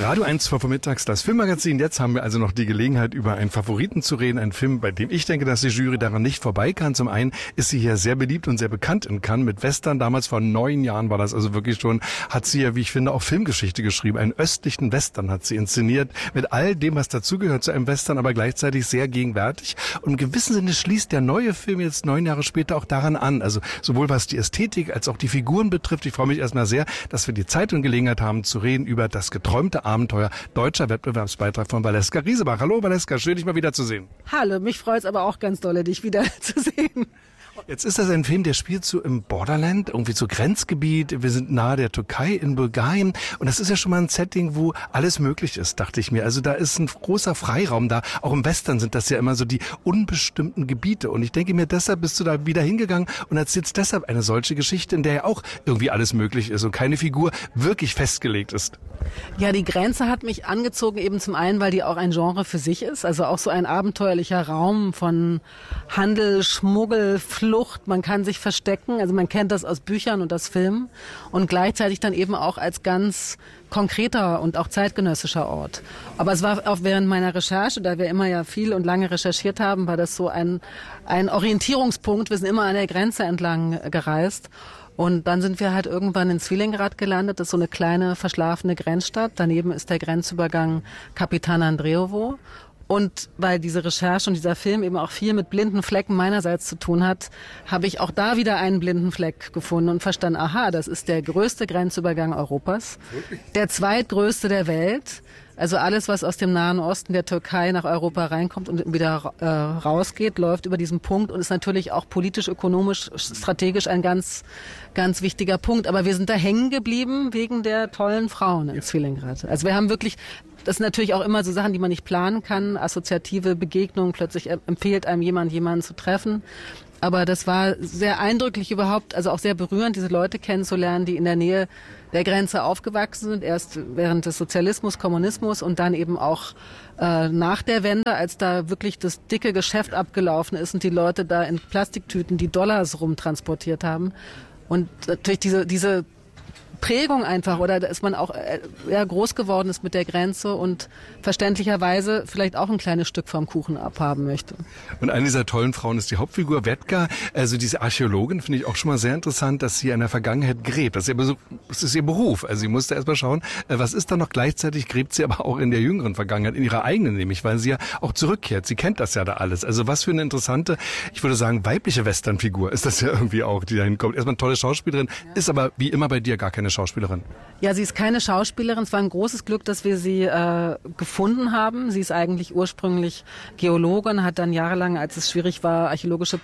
Radio 1 vormittags, das Filmmagazin. Jetzt haben wir also noch die Gelegenheit, über einen Favoriten zu reden. Ein Film, bei dem ich denke, dass die Jury daran nicht vorbei kann. Zum einen ist sie hier sehr beliebt und sehr bekannt in Cannes mit Western. Damals vor 9 Jahren war das also wirklich schon, hat sie ja, wie ich finde, auch Filmgeschichte geschrieben. Einen östlichen Western hat sie inszeniert mit all dem, was dazugehört zu einem Western, aber gleichzeitig sehr gegenwärtig. Und im gewissen Sinne schließt der neue Film jetzt 9 Jahre später auch daran an. Also sowohl was die Ästhetik als auch die Figuren betrifft. Ich freue mich erstmal sehr, dass wir die Zeit und Gelegenheit haben zu reden über das geträumte Abenteuer, deutscher Wettbewerbsbeitrag von Valeska Riesebach. Hallo Valeska, schön dich mal wieder zu sehen. Hallo, mich freut es aber auch ganz dolle, dich wieder zu sehen. Jetzt ist das ein Film, der spielt so im Borderland, irgendwie so Grenzgebiet. Wir sind nahe der Türkei in Bulgarien. Und das ist ja schon mal ein Setting, wo alles möglich ist, dachte ich mir. Also da ist ein großer Freiraum da. Auch im Western sind das ja immer so die unbestimmten Gebiete. Und ich denke mir, deshalb bist du da wieder hingegangen und erzählst deshalb eine solche Geschichte, in der ja auch irgendwie alles möglich ist und keine Figur wirklich festgelegt ist. Ja, die Grenze hat mich angezogen, eben zum einen, weil die auch ein Genre für sich ist. Also auch so ein abenteuerlicher Raum von Handel, Schmuggel, Flucht. Man kann sich verstecken. Also man kennt das aus Büchern und aus Filmen. Und gleichzeitig dann eben auch als ganz konkreter und auch zeitgenössischer Ort. Aber es war auch während meiner Recherche, da wir immer ja viel und lange recherchiert haben, war das so ein Orientierungspunkt. Wir sind immer an der Grenze entlang gereist. Und dann sind wir halt irgendwann in Svilengrad gelandet. Das ist so eine kleine, verschlafene Grenzstadt. Daneben ist der Grenzübergang Kapitan Andrejewo. Und weil diese Recherche und dieser Film eben auch viel mit blinden Flecken meinerseits zu tun hat, habe ich auch da wieder einen blinden Fleck gefunden und verstanden, aha, das ist der größte Grenzübergang Europas, der zweitgrößte der Welt. Also alles, was aus dem Nahen Osten der Türkei nach Europa reinkommt und wieder rausgeht, läuft über diesen Punkt und ist natürlich auch politisch, ökonomisch, strategisch ein ganz, ganz wichtiger Punkt. Aber wir sind da hängen geblieben wegen der tollen Frauen in Svilengrad. Also wir haben wirklich, das sind natürlich auch immer so Sachen, die man nicht planen kann, assoziative Begegnungen, plötzlich empfiehlt einem jemanden zu treffen. Aber das war sehr eindrücklich überhaupt, also auch sehr berührend, diese Leute kennenzulernen, die in der Nähe der Grenze aufgewachsen sind, erst während des Sozialismus, Kommunismus und dann eben auch nach der Wende, als da wirklich das dicke Geschäft abgelaufen ist und die Leute da in Plastiktüten die Dollars rumtransportiert haben. Und natürlich diese Prägung einfach, oder dass man auch groß geworden ist mit der Grenze und verständlicherweise vielleicht auch ein kleines Stück vom Kuchen abhaben möchte. Und eine dieser tollen Frauen ist die Hauptfigur Vetka, also diese Archäologin, finde ich auch schon mal sehr interessant, dass sie in der Vergangenheit gräbt. Das ist ihr Beruf. Also sie musste erst mal schauen, was ist da noch. Gleichzeitig gräbt sie aber auch in der jüngeren Vergangenheit, in ihrer eigenen nämlich, weil sie ja auch zurückkehrt. Sie kennt das ja da alles. Also was für eine interessante, ich würde sagen, weibliche Westernfigur ist das ja irgendwie auch, die da hinkommt. Erstmal eine tolle Schauspielerin, ist aber wie immer bei dir gar keine Schauspielerin. Ja, sie ist keine Schauspielerin. Es war ein großes Glück, dass wir sie gefunden haben. Sie ist eigentlich ursprünglich Geologin, hat dann jahrelang, als es schwierig war, geologische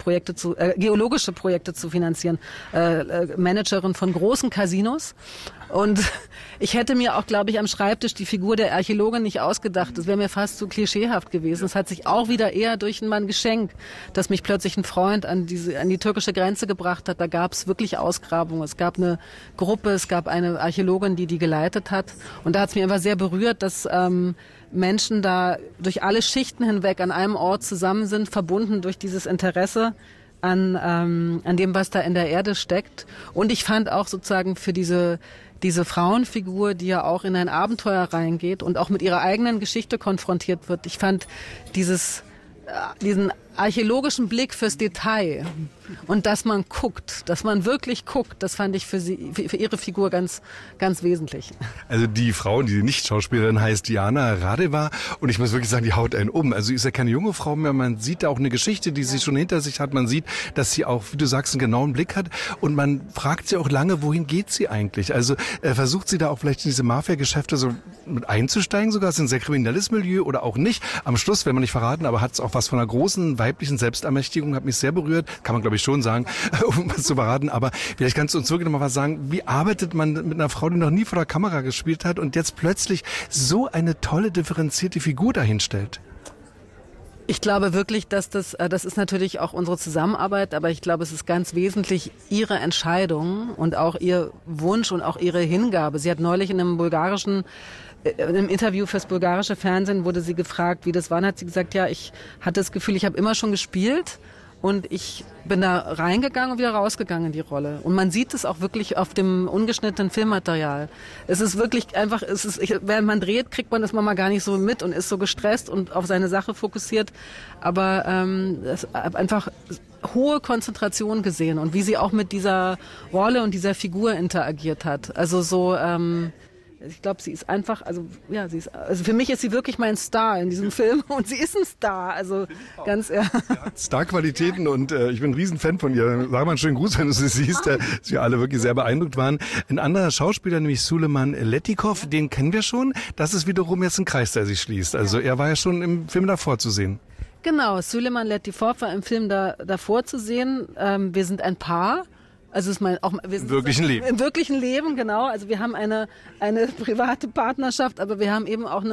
Projekte zu finanzieren, Managerin von großen Casinos. Und ich hätte mir auch, glaube ich, am Schreibtisch die Figur der Archäologin nicht ausgedacht. Das wäre mir fast zu klischeehaft gewesen. Es hat sich auch wieder eher durch ein Geschenk, dass mich plötzlich ein Freund an die türkische Grenze gebracht hat. Da gab es wirklich Ausgrabungen. Es gab eine Gruppe, es gab eine Archäologin, die geleitet hat. Und da hat es mich einfach sehr berührt, dass Menschen da durch alle Schichten hinweg an einem Ort zusammen sind, verbunden durch dieses Interesse an dem, was da in der Erde steckt. Und ich fand auch sozusagen für diese Frauenfigur, die ja auch in ein Abenteuer reingeht und auch mit ihrer eigenen Geschichte konfrontiert wird. Ich fand diesen archäologischen Blick fürs Detail und dass man wirklich guckt, das fand ich für ihre Figur ganz, ganz wesentlich. Also die Frau, die nicht Schauspielerin heißt, Diana Radeva, und ich muss wirklich sagen, die haut einen um. Also sie ist ja keine junge Frau mehr, man sieht da auch eine Geschichte, die sie schon hinter sich hat. Man sieht, dass sie auch, wie du sagst, einen genauen Blick hat und man fragt sie auch lange, wohin geht sie eigentlich? Also versucht sie da auch vielleicht in diese Mafia-Geschäfte so mit einzusteigen sogar? Ist ein sehr kriminelles Milieu oder auch nicht? Am Schluss, will man nicht verraten, aber hat es auch was von einer großen weiblichen Selbstermächtigung, hat mich sehr berührt, kann man glaube ich schon sagen, um was zu verraten, aber vielleicht kannst du uns wirklich noch mal was sagen, wie arbeitet man mit einer Frau, die noch nie vor der Kamera gespielt hat und jetzt plötzlich so eine tolle, differenzierte Figur dahinstellt? Ich glaube wirklich, dass das ist natürlich auch unsere Zusammenarbeit, aber ich glaube, es ist ganz wesentlich ihre Entscheidung und auch ihr Wunsch und auch ihre Hingabe. Sie hat neulich in einem Interview fürs bulgarische Fernsehen wurde sie gefragt, wie das war, und hat sie gesagt, ja, ich hatte das Gefühl, ich habe immer schon gespielt Und ich bin da reingegangen und wieder rausgegangen in die Rolle. Und man sieht es auch wirklich auf dem ungeschnittenen Filmmaterial. Es ist wirklich einfach, während man dreht, kriegt man das manchmal gar nicht so mit und ist so gestresst und auf seine Sache fokussiert. Aber es einfach hohe Konzentration gesehen und wie sie auch mit dieser Rolle und dieser Figur interagiert hat. Also so, ich glaube, sie ist einfach, also für mich ist sie wirklich mein Star in diesem Film und sie ist ein Star, also ganz Star-Qualitäten und ich bin ein Riesenfan von ihr. Sag mal einen schönen Gruß, wenn du sie siehst, dass wir alle wirklich sehr beeindruckt waren. Ein anderer Schauspieler, nämlich Suleyman Letikov, den kennen wir schon. Das ist wiederum jetzt ein Kreis, der sich schließt. Also er war ja schon im Film davor zu sehen. Genau, Suleyman Letikov war im Film davor zu sehen. Wir sind ein Paar. Also ist im wirklichen Leben. Im wirklichen Leben, genau. Also wir haben eine private Partnerschaft, aber wir haben eben auch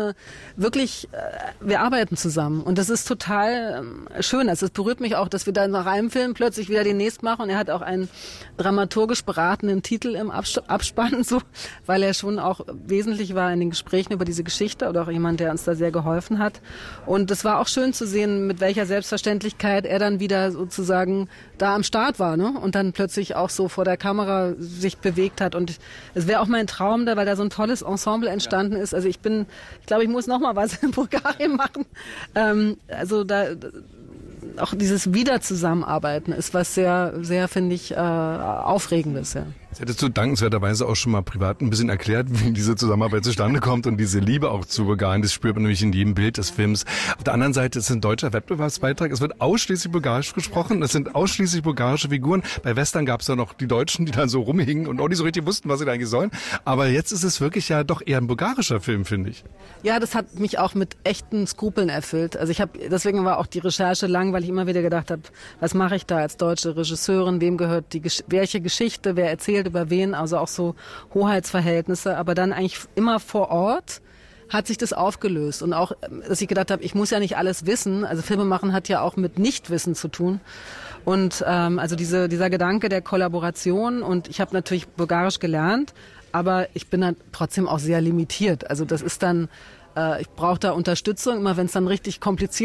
wir arbeiten zusammen. Und das ist total schön. Also es berührt mich auch, dass wir dann nach einem Film plötzlich wieder den nächsten machen. Und er hat auch einen dramaturgisch beratenden Titel im Abspann, so, weil er schon auch wesentlich war in den Gesprächen über diese Geschichte oder auch jemand, der uns da sehr geholfen hat. Und es war auch schön zu sehen, mit welcher Selbstverständlichkeit er dann wieder sozusagen da am Start war, ne? Und dann plötzlich auch so vor der Kamera sich bewegt hat. Und es wäre auch mein Traum da, weil da so ein tolles Ensemble entstanden ist. Also ich glaube, ich muss noch mal was in Bulgarien machen. Also da auch dieses Wiederzusammenarbeiten ist was sehr, sehr, finde ich, Aufregendes, ja. Das hättest du dankenswerterweise auch schon mal privat ein bisschen erklärt, wie diese Zusammenarbeit zustande kommt und diese Liebe auch zu Bulgarien. Das spürt man nämlich in jedem Bild des Films. Auf der anderen Seite ist es ein deutscher Wettbewerbsbeitrag. Es wird ausschließlich bulgarisch gesprochen. Es sind ausschließlich bulgarische Figuren. Bei Western gab es ja noch die Deutschen, die dann so rumhingen und auch nicht so richtig wussten, was sie da eigentlich sollen. Aber jetzt ist es wirklich ja doch eher ein bulgarischer Film, finde ich. Ja, das hat mich auch mit echten Skrupeln erfüllt. Also deswegen war auch die Recherche lang, weil ich immer wieder gedacht habe, was mache ich da als deutsche Regisseurin? Wem gehört welche Geschichte? Wer erzählt über wen, also auch so Hoheitsverhältnisse, aber dann eigentlich immer vor Ort hat sich das aufgelöst und auch, dass ich gedacht habe, ich muss ja nicht alles wissen, also Filme machen hat ja auch mit Nichtwissen zu tun und also dieser Gedanke der Kollaboration und ich habe natürlich Bulgarisch gelernt, aber ich bin dann trotzdem auch sehr limitiert, also das ist dann, ich brauche da Unterstützung, immer wenn es dann richtig kompliziert